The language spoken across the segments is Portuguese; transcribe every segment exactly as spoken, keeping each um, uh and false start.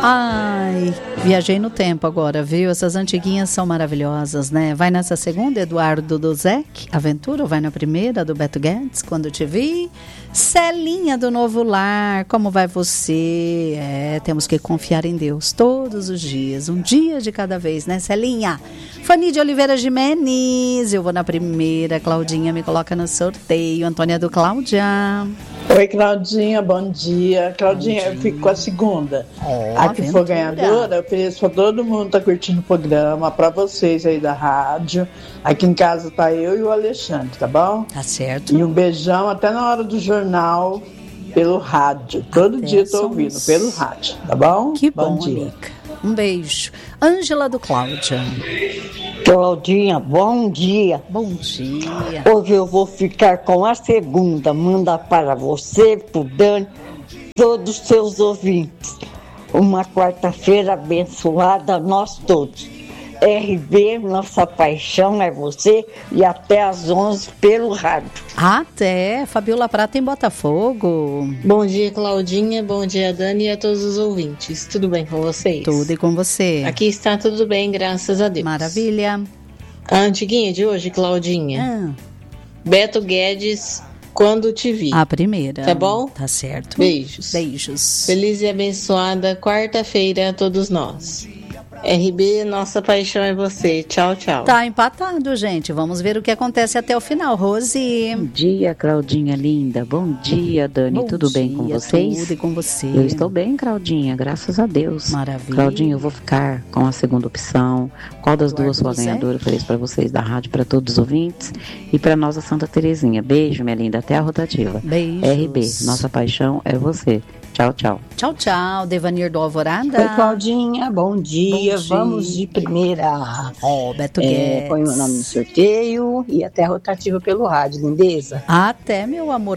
Ai, viajei no tempo agora, viu? Essas antiguinhas são maravilhosas, né? Vai nessa segunda, Eduardo Dozek, Aventura, ou vai na primeira, do Beto Guedes, Quando Te Vi? Celinha do Novo Lar, como vai você? É, temos que confiar em Deus todos os dias, um dia de cada vez, né, Celinha? Fani de Oliveira Jimenez, eu vou na primeira, Claudinha me coloca no sorteio, Antônia do Cláudia. Oi, Claudinha, bom dia. Claudinha, bom dia. Eu fico com a segunda. Oh, a que aventura. For ganhadora, eu ofereço para todo mundo que tá curtindo o programa, para vocês aí da rádio. Aqui em casa tá eu e o Alexandre, tá bom? Tá certo. E um beijão até na hora do jornal, pelo rádio. Todo até dia eu tô somos... ouvindo, pelo rádio, tá bom? Que bom, bom dia. Amiga. Um beijo. Ângela do Cláudia. Claudinha, bom dia. Bom dia. Hoje eu vou ficar com a segunda. Manda para você, pro Dani, todos os seus ouvintes. Uma quarta-feira abençoada a nós todos. R B, nossa paixão é você, e até às onze pelo rádio. Até, Fabiola Prata em Botafogo. Bom dia, Claudinha, bom dia, Dani, e a todos os ouvintes. Tudo bem com vocês? Tudo e com você. Aqui está tudo bem, graças a Deus. Maravilha. A antiguinha de hoje, Claudinha. Ah. Beto Guedes, Quando Te Vi. A primeira. Tá bom? Tá certo. Beijos. Beijos. Feliz e abençoada quarta-feira a todos nós. R B, nossa paixão é você. Tchau, tchau. Tá empatado, gente. Vamos ver o que acontece até o final. Rose. Bom dia, Claudinha linda. Bom dia, Dani. Bom tudo dia, bem com vocês? Tudo e com você. Eu estou bem, Claudinha. Graças a Deus. Maravilha. Claudinha, eu vou ficar com a segunda opção. Qual das Eduardo duas for a ganhadora? Eu falei isso para vocês da rádio, para todos os ouvintes. E para nós, a Santa Terezinha. Beijo, minha linda. Até a rotativa. Beijos. R B, nossa paixão é você. Tchau, tchau. Tchau, tchau. Devanir do Alvorada. Oi, Claudinha. Bom dia. Bom dia. Vamos de primeira. Oh, Beto é, Guedes. Põe o nome no sorteio e até a rotativa pelo rádio, lindeza. Até, meu amor.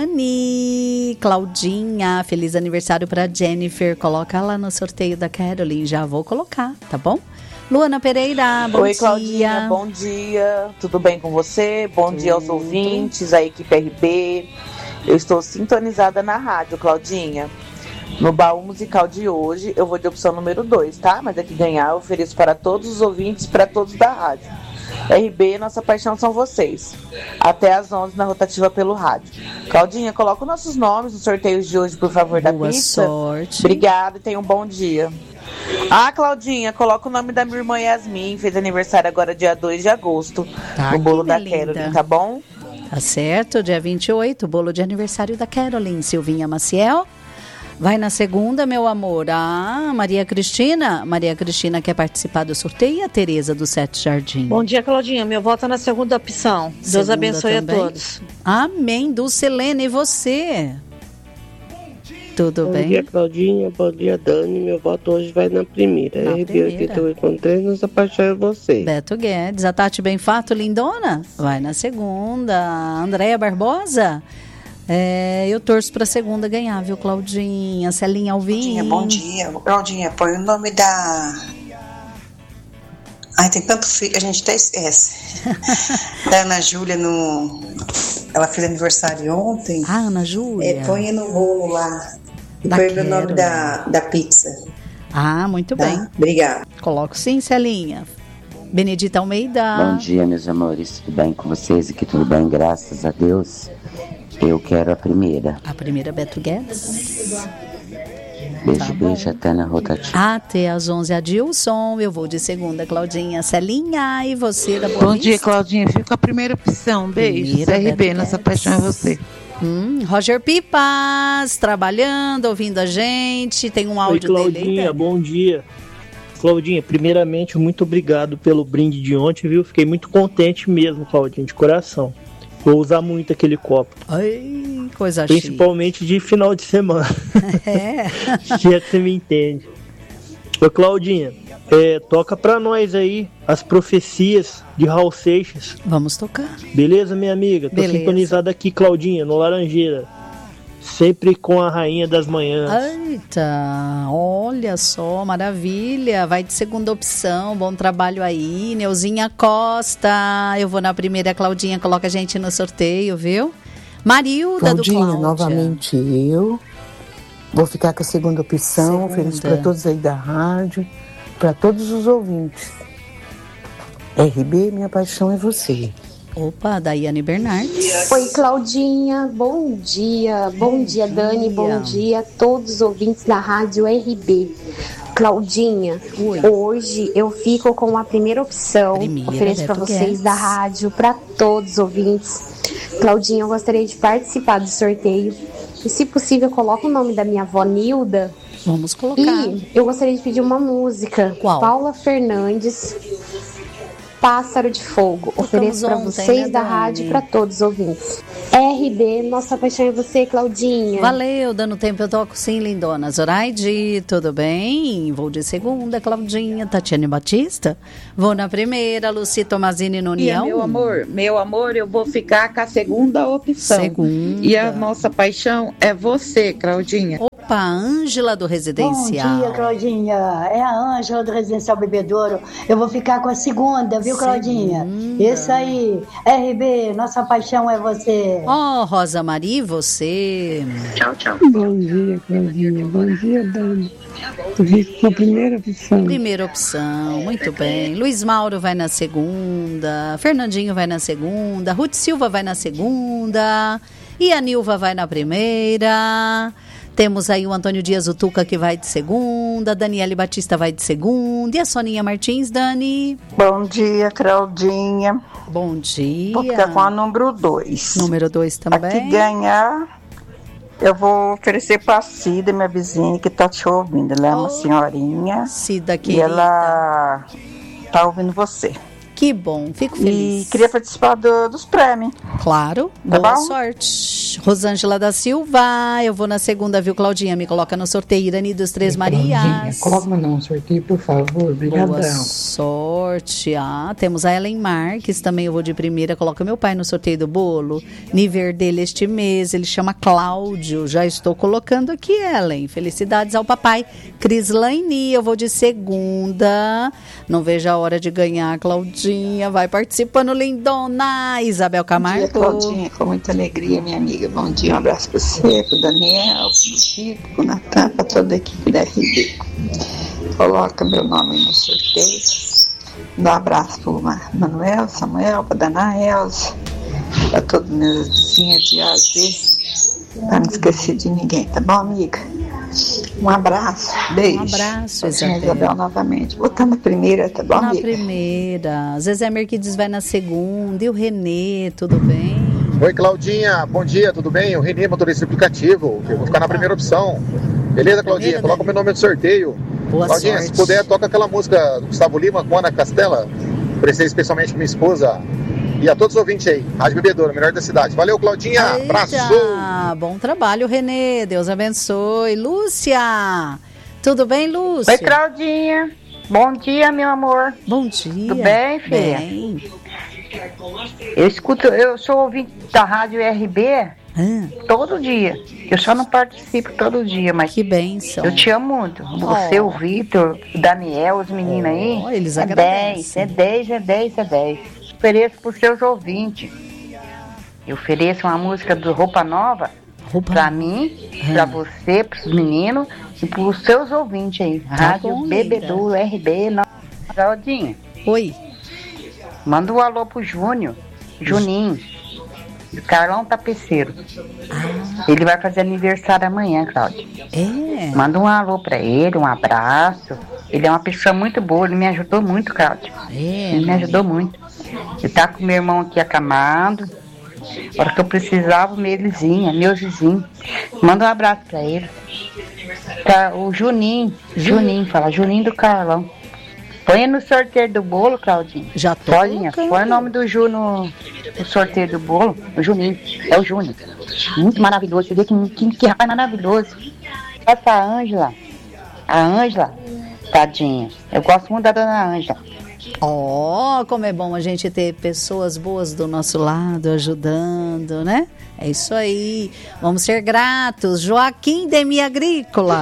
Cauane. Claudinha. Feliz aniversário pra Jennifer. Coloca lá no sorteio da Caroline. Já vou colocar, tá bom? Luana Pereira, bom Oi, dia. Claudinha, bom dia. Tudo bem com você? Bom Tudo. dia aos ouvintes, a equipe R B. Eu estou sintonizada na rádio, Claudinha. No baú musical de hoje, eu vou de opção número dois, tá? Mas é que ganhar eu ofereço para todos os ouvintes, para todos da rádio. R B, nossa paixão são vocês. Até às onze na rotativa pelo rádio. Claudinha, coloca os nossos nomes nos sorteios de hoje, por favor, da Boa pizza. sorte. Obrigada e tenha um bom dia. Ah, Claudinha, coloca o nome da minha irmã Yasmin, fez aniversário agora dia dois de agosto, tá no bolo aqui, da linda. Caroline, tá bom? Tá certo, dia vinte e oito, bolo de aniversário da Caroline. Silvinha Maciel. Vai na segunda, meu amor. Ah, Maria Cristina. Maria Cristina quer participar do sorteio e a Tereza do Sete Jardim. Bom dia, Claudinha. Meu voto é na segunda opção. Deus segunda abençoe também. A todos. Amém. Dulcelene, e você? Tudo Bom bem? Bom dia, Claudinha. Bom dia, Dani. Meu voto hoje vai na primeira. Na R B oitenta e oito ponto três, nossa paixão é você. Beto Guedes. A Tati Benfato, lindona? Vai na segunda. Andréia Barbosa? É, eu torço pra segunda ganhar, viu, Claudinha? Celinha Alvim. Claudinha, bom dia. Claudinha, põe o nome da... Ai, tem tanto filho, a gente até esquece. Da Ana Júlia no... Ela fez aniversário ontem. Ah, Ana Júlia. É, põe no bolo lá. E põe o nome da, da pizza. Ah, muito tá? bem. Obrigada. Coloco sim, Celinha. Benedita Almeida. Bom dia, meus amores. Tudo bem com vocês? Aqui tudo bem, graças a Deus. Eu quero a primeira. A primeira, Beto Guedes. Beijo, tá beijo, até na rotativa. Até às onze, Adilson. Eu vou de segunda, Claudinha. Celinha, e você da Boa Bom Vista? dia, Claudinha. Fico com a primeira opção. Beijo. R B, nossa paixão é você. Hum, Roger Pipas, trabalhando, ouvindo a gente. Tem um áudio Oi, dele. Claudinha, bom dia. Claudinha, primeiramente, muito obrigado pelo brinde de ontem, viu? Fiquei muito contente mesmo, Claudinha, de coração. Vou usar muito aquele copo. Ai, coisa Principalmente chique. De final de semana. É. Se é que você me entende. Ô, Claudinha, é, toca pra nós aí as profecias de Raul Seixas. Vamos tocar. Beleza, minha amiga? Tô Beleza. Sintonizada aqui, Claudinha, no Laranjeira. Sempre com a rainha das manhãs. Eita, olha só, maravilha. Vai de segunda opção, bom trabalho aí. Neuzinha Costa, eu vou na primeira, Claudinha, coloca a gente no sorteio, viu? Marilda Claudinha, do Cláudia. novamente eu. Vou ficar com a segunda opção, Segunda. feliz para todos aí da rádio, para todos os ouvintes. R B, minha paixão é você. Opa, Daiane Bernardes. Oi, Claudinha, bom dia. Bom, bom dia, Dani, dia. Bom dia a todos os ouvintes da rádio R B. Claudinha, Oi. Hoje eu fico com a primeira opção. Primeira, ofereço para vocês Guedes. Da rádio, para todos os ouvintes. Claudinha, eu gostaria de participar do sorteio. E, se possível, coloca o nome da minha avó Nilda. Vamos colocar. E eu gostaria de pedir uma música. Qual? Paula Fernandes, Pássaro de Fogo. Ofereço para vocês né, da rádio e para todos os ouvintes. R B, nossa paixão é você, Claudinha. Valeu, dando tempo eu toco sim, lindona. Zoraide, tudo bem? Vou de segunda, Claudinha. Tatiane Batista. Vou na primeira, Luci Tomazini no União. E, meu amor, meu amor, eu vou ficar com a segunda opção. Segunda. E a nossa paixão é você, Claudinha. Opa, Ângela do Residencial. Bom dia, Claudinha. É a Ângela do Residencial Bebedouro. Eu vou ficar com a segunda, viu, Claudinha? Segunda. Isso aí. R B, nossa paixão é você. Ó, oh, Rosa Maria, você. Tchau, tchau. Bom dia, Claudinha. Bom dia, Dani. Eu fico com a primeira opção. Primeira opção, muito bem. Luiz Mauro vai na segunda. Fernandinho vai na segunda. Ruth Silva vai na segunda. E a Nilva vai na primeira. Temos aí o Antônio Dias Utuca que vai de segunda, Daniele Batista vai de segunda e a Soninha Martins, Dani. Bom dia, Claudinha. Bom dia. Vou ficar com a número dois. Número dois também. Aqui ganhar, eu vou oferecer para a Cida, minha vizinha, que está te ouvindo. Ela é uma oh, senhorinha. Cida, querida. E ela está ouvindo você. Que bom, fico feliz. E queria participar do, dos prêmios. Claro, tá boa bom? Sorte. Rosângela da Silva, eu vou na segunda, viu, Claudinha? Me coloca no sorteio, Irani dos Três Marias. Coloca no sorteio, por favor, obrigadão. Boa sorte. Ah, temos a Ellen Marques, também eu vou de primeira, coloca meu pai no sorteio do bolo. Nível dele este mês, ele chama Cláudio, já estou colocando aqui, Ellen. Felicidades ao papai. Crislaine, eu vou de segunda, não vejo a hora de ganhar, Claudinha. Vai participando, lindona. Isabel Camargo. Bom dia, Claudinha, com muita alegria, minha amiga. Bom dia, um abraço para você, para o Daniel, para o Chico, para o Natan, para toda a equipe da R B. Coloca meu nome no sorteio. Dá um abraço para o Manuel, Samuel, para a Dana Elza, para todos meus vizinhos de A a Z. Para não esquecer de ninguém, tá bom, amiga? Um abraço, beijo. Um abraço, Isabel. Isabel novamente. Botando a primeira, tá bom, na amiga? primeira. Zezé Merquides vai na segunda. E o Renê, tudo bem? Oi, Claudinha. Bom dia, tudo bem? O Renê, motorista aplicativo. Eu vou ficar na primeira opção. Beleza, Claudinha? Primeira, coloca o meu nome no sorteio. Boa Claudinha, sorte. Se puder, toca aquela música do Gustavo Lima com Ana Castela. Prestei especialmente com minha esposa. E a todos os ouvintes aí, Rádio Bebedouro, melhor da cidade. Valeu, Claudinha. Abraço. Bom trabalho, Renê. Deus abençoe. Lúcia. Tudo bem, Lúcia? Oi, Claudinha. Bom dia, meu amor. Bem dia. Tudo bem, filha? Bem. Eu escuto, eu sou ouvinte da Rádio R B hum. todo dia. Eu só não participo todo dia, mas que bênção. Eu te amo muito. Você, oh. o Vitor, o Daniel, os meninos oh, aí. Eles é agradecem. dez, é dez, é dez, é dez. Ofereço para os seus ouvintes. Eu ofereço uma música do Roupa Nova para mim, hum. para você, para os meninos e para os seus ouvintes aí. Tá Rádio bom, Bebedouro, R B. Claudinha. Oi. Manda um alô pro Júnior, Juninho, Carlão Tapeceiro. Ah. Ele vai fazer aniversário amanhã, Cláudia. É. Manda um alô pra ele, um abraço. Ele é uma pessoa muito boa, ele me ajudou muito, Cláudia. É. Ele me ajudou muito. Ele tá com meu irmão aqui acamado. A hora que eu precisava, eles vinham, meus vizinhos. Manda um abraço pra ele. Tá, o Juninho, Juninho, fala, Juninho do Carlão. Põe no sorteio do bolo, Claudinha. Já tô. Paulinha, põe o nome do Ju no, no sorteio do bolo. O Juninho. É o Júnior. Muito maravilhoso. Você vê que, que, que rapaz maravilhoso. Essa a Ângela. A Ângela, tadinha. Eu gosto muito da dona Ângela. Ó, oh, como é bom a gente ter pessoas boas do nosso lado, ajudando, né? É isso aí. Vamos ser gratos. Joaquim Demi Agrícola.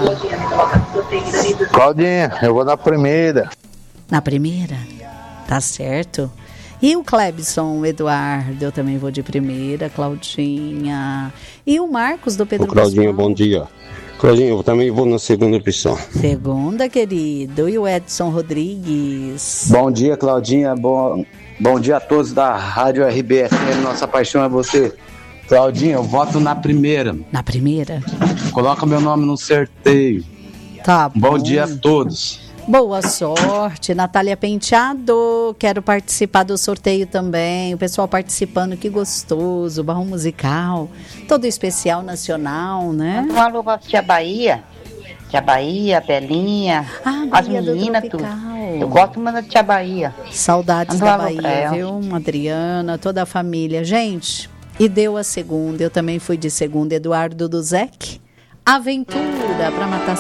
Claudinha, eu vou na primeira. Na primeira? Tá certo. E o Clebson Eduardo, eu também vou de primeira, Claudinha. E o Marcos do Pedro Ô, Claudinha, bom dia. Claudinha, eu também vou na segunda opção. Segunda, querido. E o Edson Rodrigues? Bom dia, Claudinha. Bom, bom dia a todos da Rádio R B F M. Nossa paixão é você. Claudinha, eu voto na primeira. Na primeira? Coloca meu nome no sorteio. Tá bom. Bom dia a todos. Boa sorte, Natália Penteado. Quero participar do sorteio também. O pessoal participando, que gostoso. Barrão musical, todo especial nacional, né? Um alô pra Tia Bahia. Tia Bahia, Belinha, ah, as meninas, tudo. Eu gosto muito da Tia Bahia. Saudades da Bahia, viu? Adriana, toda a família. Gente, e deu a segunda. Eu também fui de segunda. Eduardo Duzec. Aventura para matar